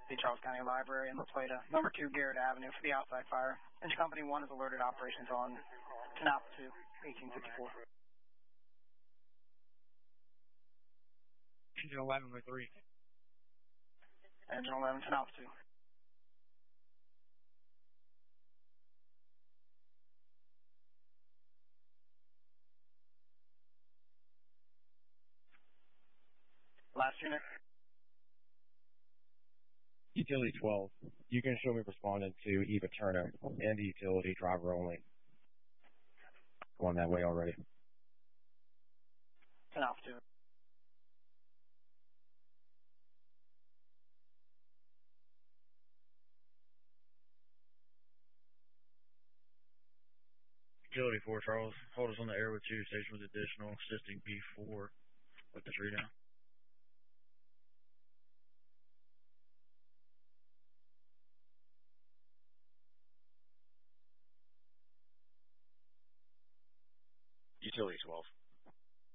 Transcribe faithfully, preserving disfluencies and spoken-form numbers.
the Charles County Library and Plata, number two Garrett Avenue for the outside fire. Engine Company one is alerted operations on Tanapa two, eighteen fifty-four. Engine eleven by three. Engine eleven, Tanapa two. Last unit. Utility twelve, you can show me responding to Eva Turner and the utility driver only. Going that way already. Tanapa two. Utility four, Charles. Hold us on the air with two. Station with additional. Assisting B four with the three down. Utility twelve.